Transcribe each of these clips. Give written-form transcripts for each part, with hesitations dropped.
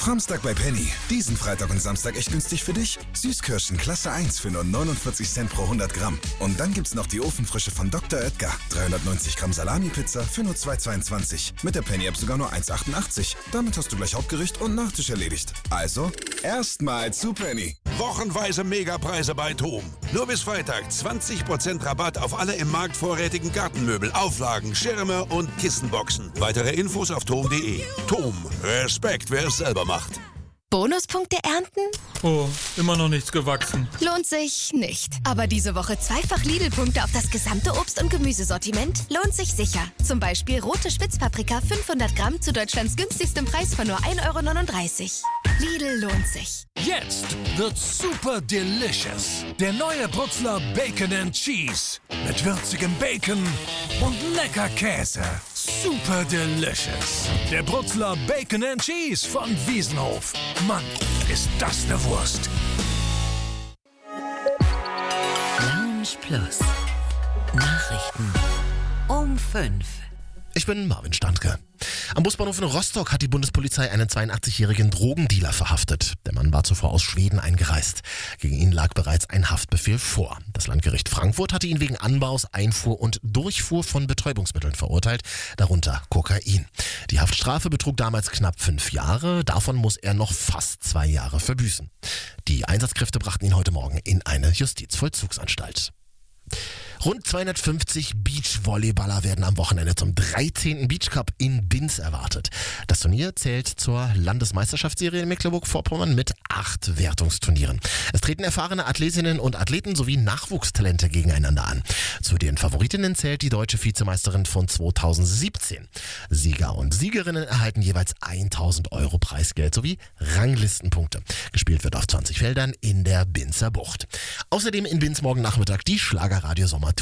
Framstag bei Penny. Diesen Freitag und Samstag echt günstig für dich. Süßkirschen Klasse 1 für nur 49 Cent pro 100 Gramm. Und dann gibt's noch die Ofenfrische von Dr. Oetker. 390 Gramm Salami-Pizza für nur 2,22. Mit der Penny-App sogar nur 1,88. Damit hast du gleich Hauptgericht und Nachtisch erledigt. Also, erstmal zu Penny. Wochenweise Megapreise bei TOM. Nur bis Freitag 20% Rabatt auf alle im Markt vorrätigen Gartenmöbel, Auflagen, Schirme und Kissenboxen. Weitere Infos auf TOM.de. TOM. Respekt, wer es selber macht. Bonuspunkte ernten? Oh, immer noch nichts gewachsen. Lohnt sich nicht. Aber diese Woche zweifach Lidl-Punkte auf das gesamte Obst- und Gemüsesortiment lohnt sich sicher. Zum Beispiel rote Spitzpaprika 500 Gramm zu Deutschlands günstigstem Preis von nur 1,39 €. Lidl lohnt sich. Jetzt wird super delicious. Der neue Brutzler Bacon and Cheese. Mit würzigem Bacon und lecker Käse. Super delicious. Der Brutzler Bacon and Cheese von Wiesenhof. Mann, ist das eine Wurst. Lounge Plus. Nachrichten um 5. Ich bin Marvin Standke. Am Busbahnhof in Rostock hat die Bundespolizei einen 82-jährigen Drogendealer verhaftet. Der Mann war zuvor aus Schweden eingereist. Gegen ihn lag bereits ein Haftbefehl vor. Das Landgericht Frankfurt hatte ihn wegen Anbaus, Einfuhr und Durchfuhr von Betäubungsmitteln verurteilt, darunter Kokain. Die Haftstrafe betrug damals knapp 5 Jahre. Davon muss er noch fast 2 Jahre verbüßen. Die Einsatzkräfte brachten ihn heute Morgen in eine Justizvollzugsanstalt. Rund 250 Beachvolleyballer werden am Wochenende zum 13. Beachcup in Binz erwartet. Das Turnier zählt zur Landesmeisterschaftsserie in Mecklenburg-Vorpommern mit 8 Wertungsturnieren. Es treten erfahrene Athletinnen und Athleten sowie Nachwuchstalente gegeneinander an. Zu den Favoritinnen zählt die deutsche Vizemeisterin von 2017. Sieger und Siegerinnen erhalten jeweils 1.000 € Preisgeld sowie Ranglistenpunkte. Gespielt wird auf 20 Feldern in der Binzer Bucht. Außerdem in Binz morgen Nachmittag die Schlagerradio Sommertour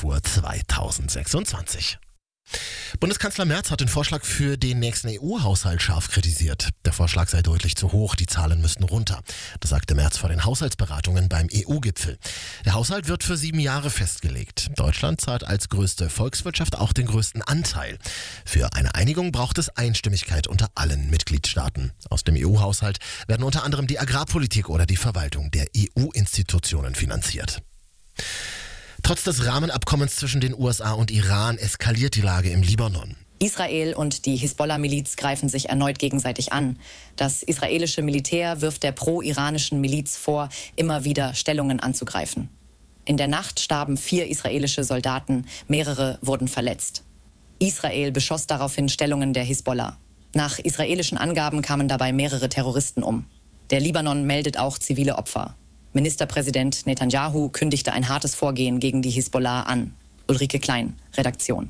2026. Bundeskanzler Merz hat den Vorschlag für den nächsten EU-Haushalt scharf kritisiert. Der Vorschlag sei deutlich zu hoch, die Zahlen müssten runter. Das sagte Merz vor den Haushaltsberatungen beim EU-Gipfel. Der Haushalt wird für 7 Jahre festgelegt. Deutschland zahlt als größte Volkswirtschaft auch den größten Anteil. Für eine Einigung braucht es Einstimmigkeit unter allen Mitgliedstaaten. Aus dem EU-Haushalt werden unter anderem die Agrarpolitik oder die Verwaltung der EU-Institutionen finanziert. Trotz des Rahmenabkommens zwischen den USA und Iran eskaliert die Lage im Libanon. Israel und die Hisbollah-Miliz greifen sich erneut gegenseitig an. Das israelische Militär wirft der pro-iranischen Miliz vor, immer wieder Stellungen anzugreifen. In der Nacht starben 4 israelische Soldaten, mehrere wurden verletzt. Israel beschoss daraufhin Stellungen der Hisbollah. Nach israelischen Angaben kamen dabei mehrere Terroristen um. Der Libanon meldet auch zivile Opfer. Ministerpräsident Netanyahu kündigte ein hartes Vorgehen gegen die Hisbollah an. Ulrike Klein, Redaktion.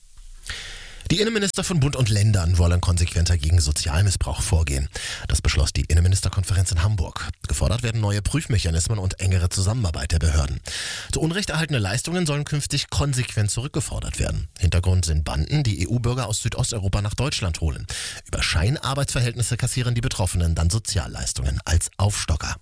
Die Innenminister von Bund und Ländern wollen konsequenter gegen Sozialmissbrauch vorgehen. Das beschloss die Innenministerkonferenz in Hamburg. Gefordert werden neue Prüfmechanismen und engere Zusammenarbeit der Behörden. Zu Unrecht erhaltene Leistungen sollen künftig konsequent zurückgefordert werden. Hintergrund sind Banden, die EU-Bürger aus Südosteuropa nach Deutschland holen. Über Scheinarbeitsverhältnisse kassieren die Betroffenen dann Sozialleistungen als Aufstocker.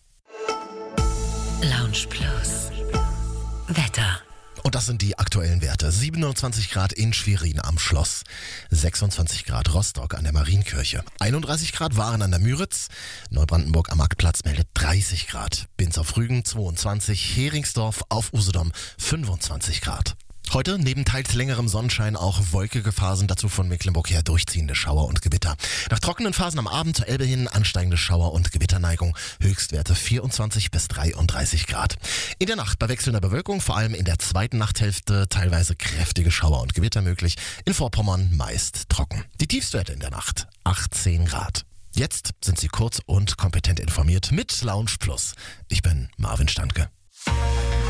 Lounge Plus. Wetter. Und das sind die aktuellen Werte. 27 Grad in Schwerin am Schloss, 26 Grad Rostock an der Marienkirche, 31 Grad Waren an der Müritz, Neubrandenburg am Marktplatz meldet 30 Grad, Binz auf Rügen 22, Heringsdorf auf Usedom 25 Grad. Heute neben teils längerem Sonnenschein auch wolkige Phasen, dazu von Mecklenburg her durchziehende Schauer und Gewitter. Nach trockenen Phasen am Abend zur Elbe hin ansteigende Schauer- und Gewitterneigung, Höchstwerte 24 bis 33 Grad. In der Nacht bei wechselnder Bewölkung, vor allem in der zweiten Nachthälfte teilweise kräftige Schauer und Gewitter möglich, in Vorpommern meist trocken. Die Tiefstwerte in der Nacht 18 Grad. Jetzt sind Sie kurz und kompetent informiert mit Lounge Plus. Ich bin Marvin Standke.